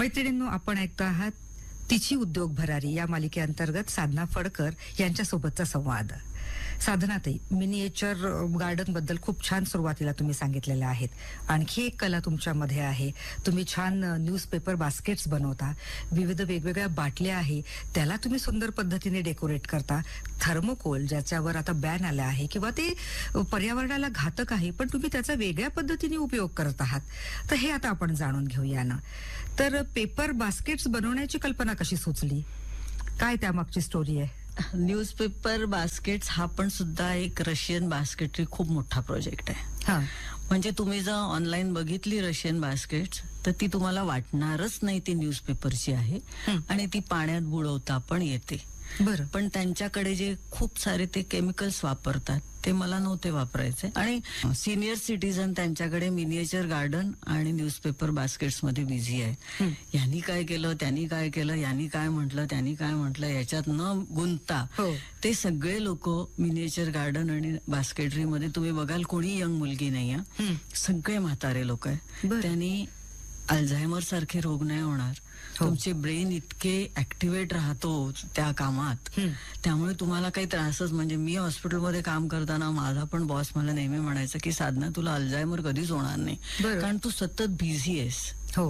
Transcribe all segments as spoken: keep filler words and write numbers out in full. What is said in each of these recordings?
मैत्रिणींनो, आपण ऐकता आहात तिची उद्योग भरारी या मालिकेअंतर्गत साधना फडकर यांच्यासोबतचा संवाद. साधनाताई, मिनिएचर गार्डन बद्दल खूप छान सुरुवातीला तुम्ही सांगितलेलं आहेत. आणखी एक कला तुमच्यामध्ये आहे. तुम्ही छान न्यूजपेपर बास्केट्स बनवता. विविध वेगवेगळ्या बाटल्या आहे, त्याला तुम्ही सुंदर पद्धतीने डेकोरेट करता. थर्मोकोल, ज्याच्यावर आता बॅन आला आहे किंवा ते पर्यावरणाला घातक आहे, पण तुम्ही त्याचा वेगळ्या पद्धतीने उपयोग करत आहात. तर हे आता आपण जाणून घेऊया ना. तर पेपर बास्केट्स बनवण्याची कल्पना कशी सुचली? काय त्यामागची स्टोरी आहे? न्यूजपेपर बास्केट्स हा पण सुद्धा एक रशियन बास्केटरी खूप मोठा प्रोजेक्ट आहे. हा, म्हणजे तुम्ही जर ऑनलाईन बघितली रशियन बास्केट्स तर ती तुम्हाला वाटणारच नाही ती न्यूजपेपरची आहे. आणि ती पाण्यात बुडवता पण येते. बरं. पण त्यांच्याकडे जे खूप सारे ते केमिकल्स वापरतात ते मला नव्हते वापरायचे. आणि सिनियर सिटीजन त्यांच्याकडे मिनिएचर गार्डन आणि न्यूजपेपर बास्केट्स मध्ये बिझी आहे. यांनी काय केलं, त्यांनी काय केलं, यांनी काय म्हटलं, त्यांनी काय म्हटलं, याच्यात न गुंतता ते सगळे लोक मिनिएचर गार्डन आणि बास्केटरी मध्ये तुम्ही बघाल कोणी यंग मुलगी नाही आहे, सगळे म्हातारे लोक आहे. त्यांनी अल्झायमर सारखे रोग नाही होणार. तुमचे ब्रेन इतके ऍक्टिव्हेट राहतो त्या कामात, त्यामुळे तुम्हाला काही त्रासच. म्हणजे मी हॉस्पिटलमध्ये काम करताना माझा पण बॉस मला नेहमी म्हणायचं की साधना, तुला अल्झायमर कधीच होणार नाही, कारण तू सतत बिझी आहेस. हो.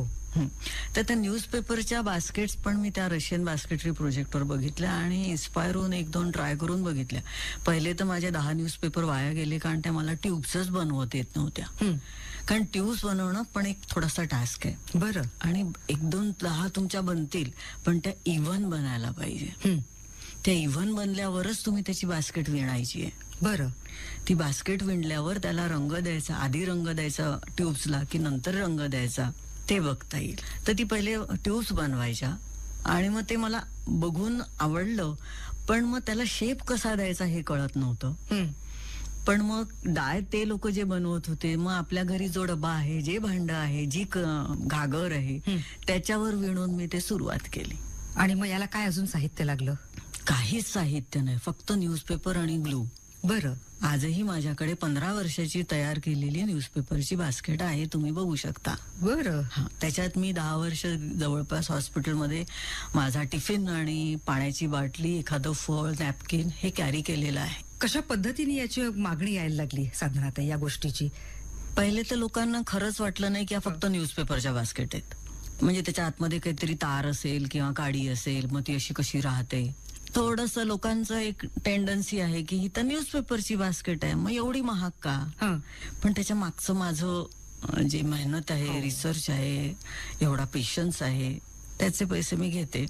तर त्या न्यूजपेपरच्या बास्केट्स पण मी त्या रशियन बास्केटरी प्रोजेक्टवर बघितल्या आणि इन्स्पायर होऊन एक दोन ट्राय करून बघितल्या. पहिले तर माझे दहा न्यूजपेपर वाया गेले, कारण त्या मला ट्यूब्सच बनवत येत नव्हत्या. कारण ट्यूब्स बनवणं पण एक थोडासा टास्क आहे. बरं. आणि एक दोन दहा तुमच्या बनतील, पण त्या इव्हन बनायला पाहिजे. त्या इव्हन बनल्यावरच तुम्ही त्याची बास्केट विणायची आहे. बरं. ती बास्केट विणल्यावर त्याला रंग द्यायचा, आधी रंग द्यायचा ट्यूब्सला की नंतर रंग द्यायचा ते बघता येईल. तर ती पहिले ट्यूब्स बनवायच्या आणि मग ते मला बघून आवडलं, पण मग त्याला शेप कसा द्यायचा हे कळत नव्हतं. पण मग डाय ते लोक जे बनवत होते, मग आपल्या घरी जो डबा आहे, जे भांड आहे, जी घागर आहे, त्याच्यावर विणून मी ते सुरुवात केली. आणि मग याला काय अजून साहित्य लागलं? काहीच साहित्य नाही, फक्त न्यूजपेपर आणि ग्लू. बरं. आजही माझ्याकडे पंधरा वर्षाची तयार केलेली न्यूजपेपरची बास्केट आहे, तुम्ही बघू शकता. बरं. त्याच्यात मी दहा वर्ष जवळपास हॉस्पिटलमध्ये माझा टिफिन आणि पाण्याची बाटली, एखादं फळ, नॅपकिन हे कॅरी केलेलं आहे. कशा पद्धतीने याची मागणी यायला लागली साधनात या गोष्टीची? पहिले तर लोकांना खरंच वाटलं नाही की फक्त न्यूजपेपरच्या बास्केट आहेत. म्हणजे त्याच्या आतमध्ये काहीतरी तार असेल किंवा काडी असेल, मग ती अशी कशी राहते. थोडस लोकांचं एक टेंडन्सी आहे की ही तर न्यूजपेपरची बास्केट आहे, मग एवढी महाग का. पण त्याच्या मागचं माझं जे मेहनत आहे, रिसर्च आहे, एवढा पेशन्स आहे, त्याचे पैसे मी घेते.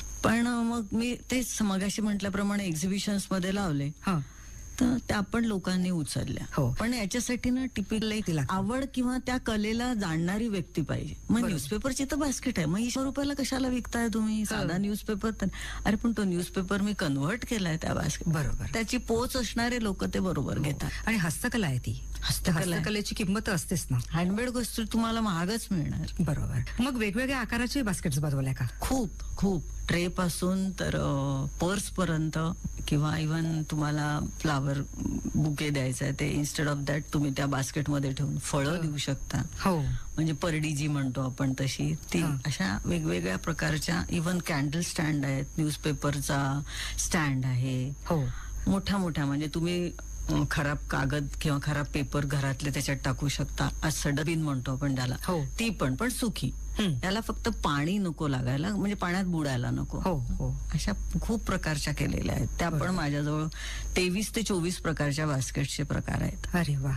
पण मग मी तेच मगाशी म्हटल्याप्रमाणे एक्झिबिशन्स मध्ये लावले, तर त्या पण लोकांनी उचलल्या. हो. पण याच्यासाठी ना टिपिकल एक आवड किंवा त्या कलेला जाणणारी व्यक्ती पाहिजे. मग न्यूजपेपरची तर बास्केट आहे, मग शंभर रुपयाला कशाला विकताय तुम्ही साधा न्यूजपेपर? तर अरे पण तो न्यूजपेपर मी कन्व्हर्ट केलाय त्या बास्केट. बरोबर. त्याची पोच असणारे लोक ते बरोबर घेतात. आणि हस्तकला आहे ती. हस्तकलेची किंमत असतेच ना. हँडमेड गोष्टी तुम्हाला महागच मिळणार. बरोबर. मग वेगवेगळ्या आकाराचे बास्केट्स बनवल्या का? खूप खूप. ट्रे पासून तर पर्स पर्यंत, किंवा इव्हन तुम्हाला फ्लावर बुके द्यायचा आहे, ते इन्स्टेड ऑफ दॅट तुम्ही त्या बास्केटमध्ये ठेवून फळं देऊ शकता. हो. म्हणजे परडी जी म्हणतो आपण तशी ती. अशा वेगवेगळ्या प्रकारच्या इव्हन कॅन्डल स्टँड आहेत, न्यूजपेपरचा स्टँड आहे. हो. मोठ्या मोठ्या, म्हणजे तुम्ही खराब कागद किंवा खराब पेपर घरातले त्याच्यात टाकू शकता. असं डबीन म्हणतो आपण त्याला. हो. ती पण पण सुखी. त्याला फक्त पाणी नको लागायला, म्हणजे पाण्यात बुडायला नको. हो हो. अशा खूप प्रकारच्या केलेल्या आहेत. त्या पण माझ्याजवळ तेवीस ते चोवीस प्रकारच्या बास्केटचे प्रकार आहेत. अरे वा.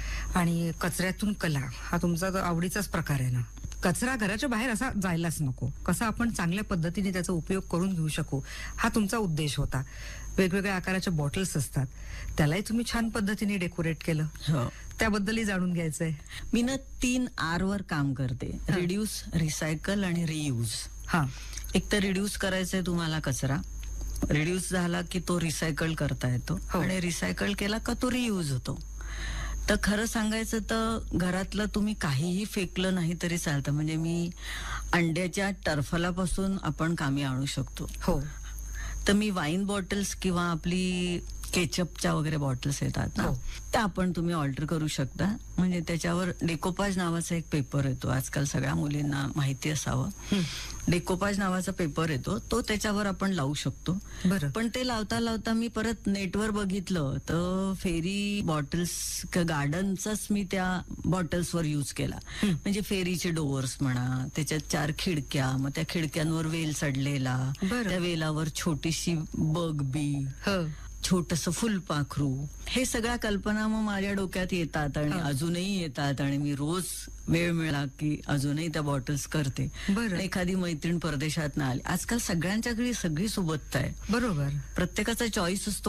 आणि कचऱ्यातून कला हा तुमचा आवडीचाच प्रकार आहे ना. कचरा घराच्या बाहेर असा जायलाच नको, कसा आपण चांगल्या पद्धतीने त्याचा उपयोग करून घेऊ शकू, हा तुमचा उद्देश होता. वेगवेगळ्या आकाराच्या बॉटल्स असतात, त्यालाही तुम्ही छान पद्धतीने डेकोरेट केलं. हो. त्याबद्दलही जाणून घ्यायचंय. मी ना तीन आर वर काम करते, रिड्यूस, रिसायकल आणि रियूज. हा. एक तर रिड्यूस करायचंय तुम्हाला कचरा, रिड्यूस झाला की तो रिसायकल करता येतो, आणि रिसायकल केला का तो रियूज होतो. तर खरं सांगायचं तर घरातलं तुम्ही काहीही फेकलं नाही तरी चालतं. म्हणजे मी अंड्याच्या टरफलापासून आपण कामी आणू शकतो. हो. तर मी वाईन बॉटल्स किंवा आपली केचपच्या वगैरे बॉटल्स येतात ना, हो. त्या आपण तुम्ही ऑल्टर करू शकता. म्हणजे त्याच्यावर डेकोपाज नावाचा एक पेपर येतो, आजकाल सगळ्या मुलींना माहिती असावं. डेकोपाज नावाचा पेपर येतो, तो त्याच्यावर आपण लावू शकतो. बरं. पण ते लावता लावता मी परत नेटवर बघितलं तर फेरी बॉटल्स गार्डनचाच मी त्या बॉटल्सवर यूज केला. म्हणजे फेरीचे डोअर्स म्हणा, त्याच्यात चार खिडक्या, मग त्या खिडक्यांवर वेल चढलेला, बरं. त्या वेलावर छोटीशी बग बी, हो. छोटस फुलपाखरू, हे सगळ्या कल्पना मग माझ्या डोक्यात येतात आणि हा. अजूनही येतात आणि मी रोज वेळ मिळाला की अजूनही त्या बॉटल्स करते. बरं. आणि एखादी मैत्रीण परदेशात ना आली, आजकाल सगळ्यांच्या घरी सगळी सोबत आहे, बरोबर. प्रत्येकाचा चॉईस असतो